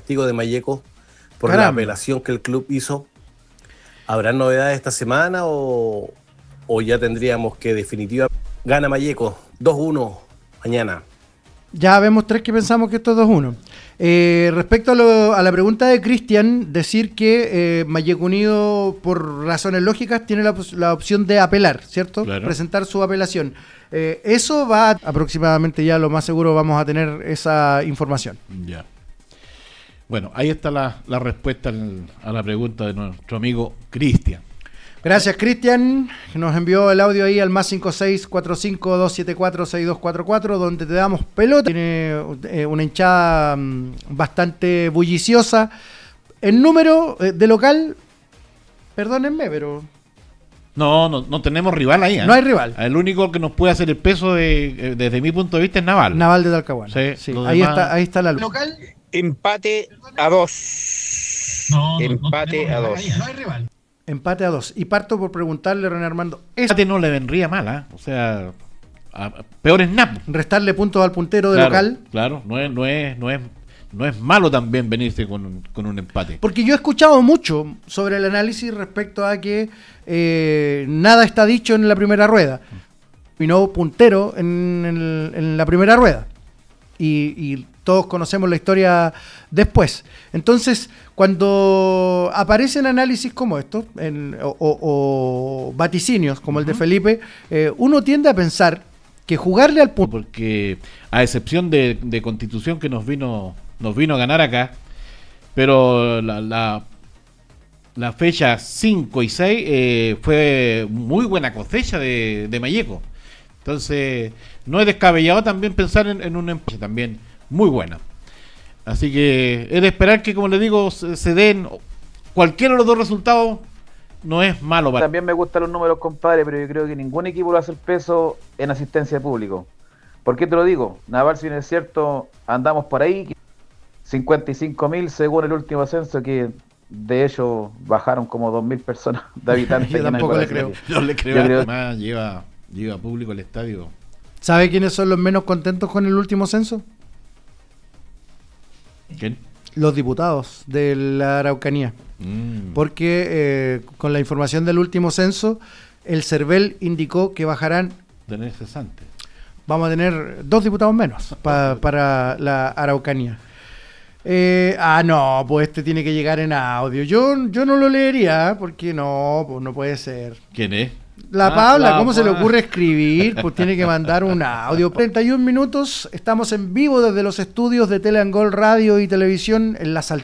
castigo de Malleco por la Caramba. apelación que el club hizo. ¿Habrá novedades esta semana o ya tendríamos que definitivamente gana Malleco 2-1 mañana? Ya vemos tres que pensamos que esto es 2-1. Respecto a la pregunta de Cristian, decir que Malleco Unido, por razones lógicas, tiene la opción de apelar, ¿cierto? Claro. Presentar su apelación. Eso va aproximadamente, ya lo más seguro vamos a tener esa información. Ya. Bueno, ahí está la respuesta a la pregunta de nuestro amigo Cristian. Gracias, Cristian, que nos envió el audio ahí al más 56452746244, donde te damos pelota. Tiene una hinchada bastante bulliciosa. En número de local, perdónenme, pero No tenemos rival ahí. no hay rival. El único que nos puede hacer el peso desde mi punto de vista es Naval. Naval de Talcahuano. Sí, los ahí demás- está la luz. Local, empate a 2. Empate a 2. Empate a 2. Y parto por preguntarle, René Armando, ¿es Empate no le vendría mal, ¿ah? O sea, peor es Nap. restarle puntos al puntero de local? Claro, no es malo también venirse con un empate. Porque yo he escuchado mucho sobre el análisis respecto a que nada está dicho en la primera rueda. Y no puntero en la primera rueda. Y todos conocemos la historia después. Entonces, cuando aparecen análisis como estos, o vaticinios como el de Felipe, uno tiende a pensar que jugarle al punto. Porque a excepción de Constitución que nos vino a ganar acá, pero la fecha 5 y 6 fue muy buena cosecha de Malleco. Entonces, no es descabellado también pensar en un empate también muy buena. Así que es de esperar que, como les digo, se den cualquiera de los dos resultados. No es malo para... También me gustan los números, compadre, pero yo creo que ningún equipo lo hace el peso en asistencia de público. ¿Por qué te lo digo? Naval, si no es cierto, andamos por ahí. 55.000 según el último censo, que de hecho bajaron como 2.000 personas de habitantes. Yo tampoco le creo. Yo le creo. Yo creo- Además, lleva público al estadio. ¿Sabe quiénes son los menos contentos con el último censo? ¿Quién? Los diputados de la Araucanía. Porque con la información del último censo, el CERVEL indicó que bajarán, Tener cesante. vamos a tener 2 diputados menos para la Araucanía. No, pues este tiene que llegar en audio. Yo no lo leería, porque no, pues no puede ser. ¿Quién es? La Paula, ¿cómo se le Paula. ocurre escribir? Pues tiene que mandar un audio. 31 minutos, estamos en vivo desde los estudios de Teleangol Radio y Televisión en Las Alturas.